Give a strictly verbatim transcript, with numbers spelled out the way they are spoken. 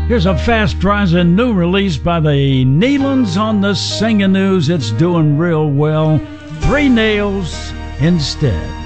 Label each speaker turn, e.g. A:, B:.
A: Here's a fast-rising new release by the Nealons on the Singing News. It's doing real well. Three Nails Instead.